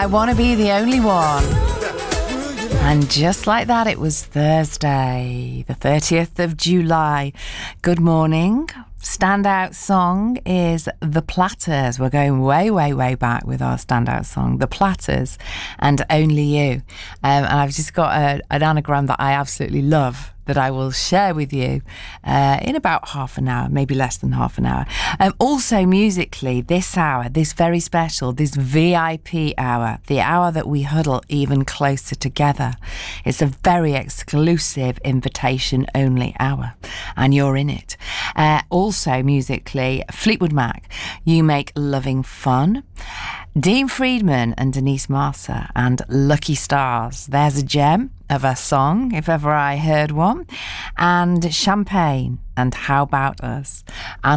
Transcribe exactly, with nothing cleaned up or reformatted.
I Want to Be the Only One. And just like that, it was Thursday, the thirtieth of July. Good morning. Standout song is The Platters. We're going way, way, way back with our standout song, The Platters and Only You. Um, and I've just got a, an anagram that I absolutely love that I will share with you uh, in about half an hour, maybe less than half an hour. Um, also musically, this hour, this very special, this V I P hour, the hour that we huddle even closer together. It's a very exclusive invitation-only hour, and you're in it. Uh, also musically, Fleetwood Mac, You Make Loving Fun. Dean Friedman and Denise Marsa and Lucky Stars. There's a gem of a song, if ever I heard one. And Champagne and How About Us. And